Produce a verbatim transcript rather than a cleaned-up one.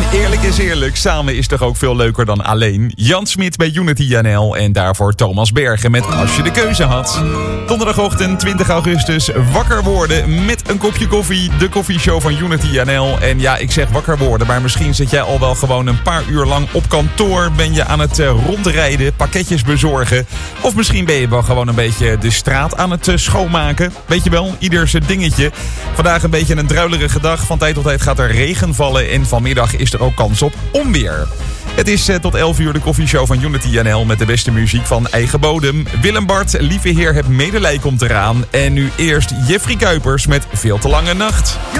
Eerlijk is eerlijk, samen is toch ook veel leuker dan alleen. Jan Smit bij Unity N L en daarvoor Thomas Bergen met Als je de keuze had. Donderdagochtend twintig augustus, wakker worden met een kopje koffie. De koffieshow van Unity N L. En ja, ik zeg wakker worden, maar misschien zit jij al wel gewoon een paar uur lang op kantoor. Ben je aan het uh, rondrijden, pakketjes bezorgen. Of misschien ben je wel gewoon een beetje de straat aan het uh, schoonmaken. Weet je wel, ieder zijn dingetje. Vandaag een beetje een druilerige dag. Van tijd tot tijd gaat er regen vallen en vanmiddag is er ook kans op onweer. Het is uh, tot elf uur de koffieshow van Unity N L met de beste muziek van eigen bodem. Willem Bart, lieve heer, het medelij komt eraan. En nu eerst Jeffrey Kuipers met Veel te lange nacht.